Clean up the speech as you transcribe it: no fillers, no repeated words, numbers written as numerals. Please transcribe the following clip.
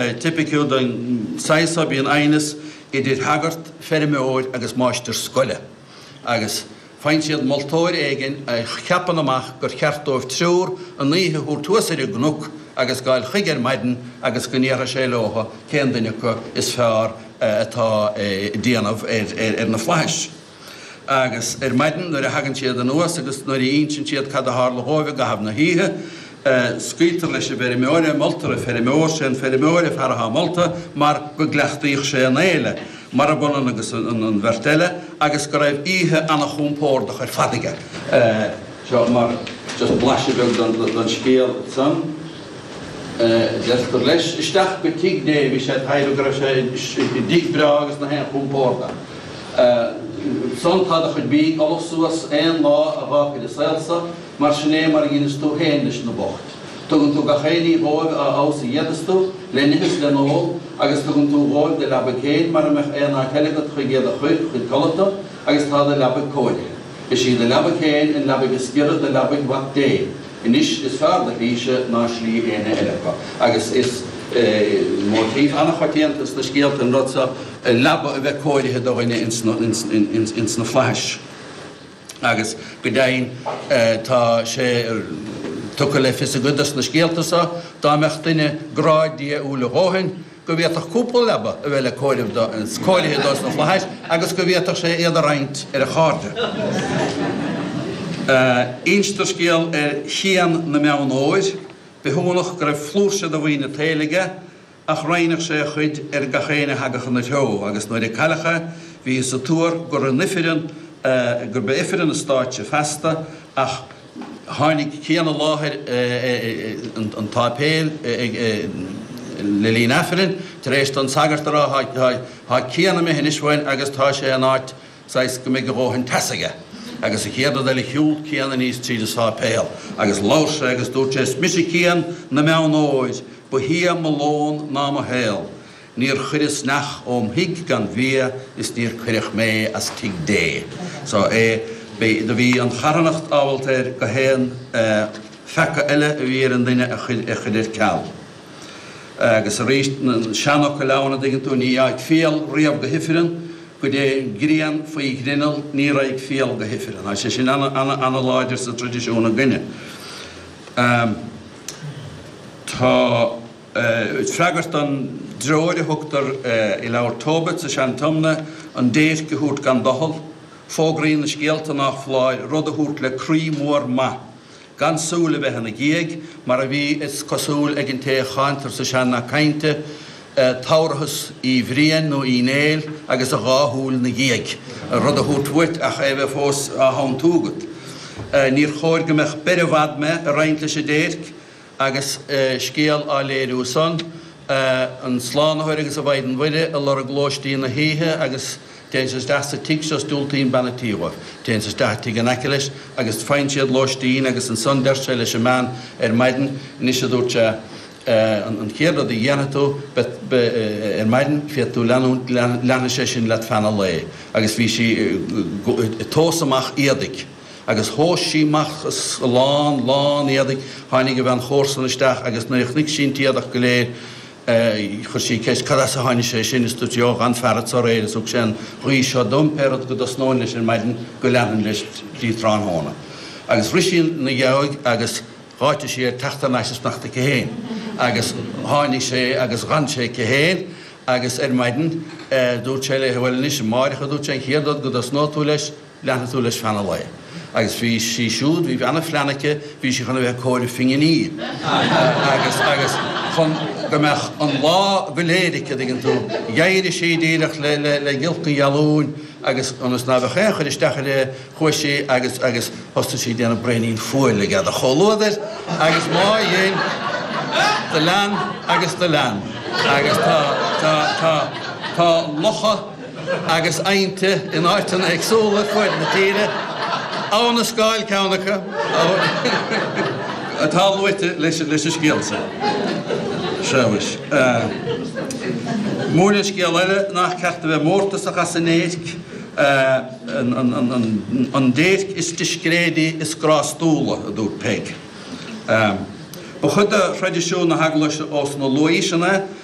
typical den saisa bí an eines idir hagart fermeoir agus máistir scoile. Agus fain siad moltóir éigen cheapan amach gur cheartóibh trúr an níthe húr tuasir gnúc agus gáil chuigear maidin agus gníara sé lóha cén duine go is fearr atá díanamh na fleis. Agus maidin nuair a hagann siad an nuas agus nuair a insin siad cad a hála hóibh go hab na híthe scuiltar leis a fermeoire moltar a fermeoir sé an fermeoire feartha molta mar go gleachtaíoch sé an éile. Mar a bunan agus an vertelle agus go raibh ihe anna chúmpórdach ar fadige. Seo mar just blasibeg don scéal san. Gur leis isteach go tíigné bhí sé taidú go sé dígbra agus na hen chúmpórda. Son tá a chud bí alosúas éon lá a bhaca de salsa mar sinné mar gínas tú hénis na bocht. Tugann tú gachéí bóid a ása iadastú le nigus le nó agus tugann tú bóid de leba céin mar amach éana heilegad chuigéad a chuid colata agus tá de leba cóide. Is sí de leba céin in leba gisgirad de leba wat dé. Inis is fearr de híise ná slí éine eilecha. Agus is mótíh anna chatíantas na scéalta an rotsa leba a bheith cóidethe do gine ins na fleis. Agus go dain tá sé tucha le fis a godas na scéaltasa, dá meach duine gráidí úla hóhain, go bhíoach cúpla leba a bheith le cóilethe dos na fleis, agus go bhíoach sé iad a roinnt ar a cháde. Einstar scéal chian na meán óir, behúnach go raibh flúrse do bhína téige ach reinach sé chuid gachéine hagachan na teo, agus nuair a cailecha bhí sa túr gur an nifirin gur be ifirin na stáitse festa ach hánig chéanna láthir an tápéil le líon efirin, tar éis an sagartará há chéanna mé hinishain agus tá sé an áit sais go mé go bhóhann tesaige. Agus a chéad le hiúl céanna níos tríd is tápéil. Agus láse agus dúirt sé misi céan na meán óid, bu hí malón ná a héal. Níor chuiris nach óm hiig gan bhí is níor chuirich mé as tig dé. So da bhí an charanacht ábhaltéir go héan fecha eile a bhí an duine a chuidir ceall. Agus a ríist seanach go leanna digan tú ní ag féal riamh go hifirin, go dé grían faoi grinal ní raig féal go hifirin. A sé sin anna láidir sa tradiisiúna gine. Tá freagart an dróide thugtar I leabhar tóbait sa sean tomna an déir go hút gan dohol, fógraín na scéalta nach fláid, rud a hút le crí mór ma. Gan súla bheith na géig, mar a bhí is cosúil ag an té chaintar sa sean na cainte, táirthas I bhríon nó I néil agus a gáthúil na géig. Rud a hút bhuit ach é bheith fós a hán túgad. Níor chóir go meach berehad me a roinnt leis a déirc, agus scéal á léirú son, an sláánthir agus a bhaid an bhuide a lor a glóistíí na híthe agus téann sa deasta tig sa stúltaín banna tíomhah. Téann sa deasta an eicelis agus féin siad lóistíín agus an son deirse leis a meán maidin níos a dúirte an chéad a dhéanatú maidin fiatú lena sé sin le fanna lé. Agus bhí si tósamach iadic. Agus thós síach lán iadic tháinig go bheith chósan isteach agus nuochnig sin tíadach go léir chur sí céis cad a tháinig sé sin is túteoch an ferrat sa réidir ug sin chuí seo domperad go dos nóin leis an maidin go leanan leis tí trán hána. Agus risín na gheoig agus háite sé ar teachtanáis nachta go héin. Agus tháinig sé agus ran sé go héin agus maidin dúirt sé le bhfuil níos máiricha dúirt sé chéadad go dos nóú leis leanana tú leis fanna lé. Agus bhí sí siúd, bhí anna fleanaice, bhí sí chuna bheith cóir finganí. Agus chun go meach an lá goléirice digan tú, gaiiri sé díireach le gilca gealún, agus anas ná bheith chuir isteach le chuisi agus hosta sí déanana breín fuil le gad a cholóidir, agus má dhéon de lean agus de lean. Agus tá locha agus ainte in áitan agsúla chuir na tíre, á na scáil ceannacha a táhaite leis a scéalsa. Seis. Múna scéal eile nach cearta bheith mórtas a chas an éic, an déirc is discrédí is grásúla a dúr peig. Ba chud a tradiisiún na haglas os na luíisina